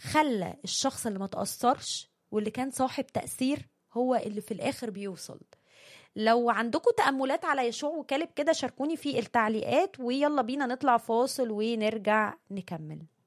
خلى الشخص اللي ما تأثرش واللي كان صاحب تأثير هو اللي في الآخر بيوصل. لو عندكم تأملات على يشوع وكالب كده شاركوني في التعليقات، ويلا بينا نطلع فاصل ونرجع نكمل.